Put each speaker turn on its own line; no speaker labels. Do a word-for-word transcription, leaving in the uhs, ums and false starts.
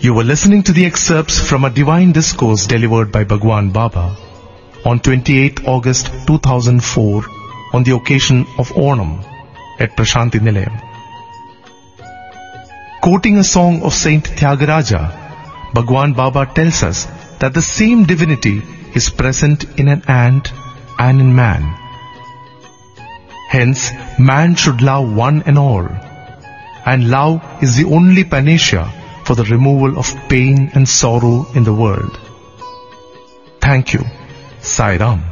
You were listening to the excerpts from a divine discourse delivered by Bhagwan Baba on twenty-eighth August two thousand four on the occasion of Onam at Prashanti Nilayam. Quoting a song of Saint Tyagaraja, Bhagwan Baba tells us that the same divinity is present in an ant and in man. Hence, man should love one and all, and love is the only panacea for the removal of pain and sorrow in the world. Thank you. Sai Ram.